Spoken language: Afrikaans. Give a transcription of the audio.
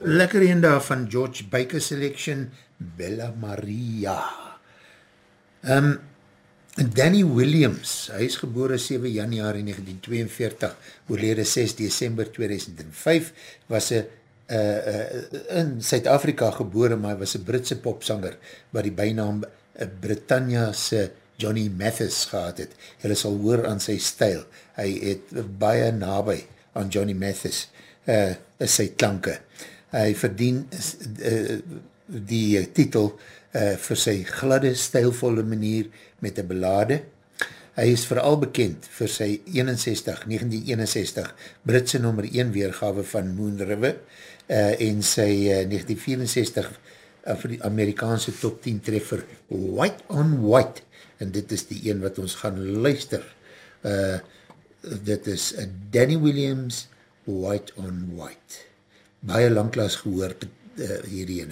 Lekker een daar van George Baker Selection, Bella Maria. Danny Williams, hy is gebore 7 januari 1942, oorlede 6 december 2005, was in Suid-Afrika gebore, maar was een Britse popsanger, wat die bijnaam Britannia'se Johnny Mathis gehad het. Julle sal hoor aan sy styl, hy het baie nabij aan Johnny Mathis, is sy klanke. Hy verdien die titel vir sy gladde, stylvolle manier met een ballade. Hy is vooral bekend vir sy 1961 Britse nummer 1 weergawe van Moon River en sy 1964 vir die Amerikaanse top 10 treffer White on White, en dit is die een wat ons gaan luister. Dit is Danny Williams, White on White. Baie langklaas gehoord hierdie ene.